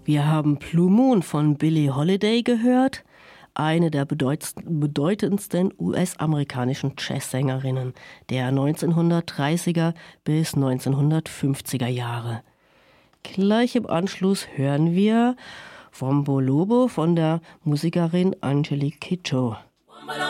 Wir haben Blue Moon von Billie Holiday gehört, eine der bedeutendsten US-amerikanischen Jazzsängerinnen der 1930er bis 1950er Jahre. Gleich im Anschluss hören wir Wombo Lobo von der Musikerin Angelique Kidjo.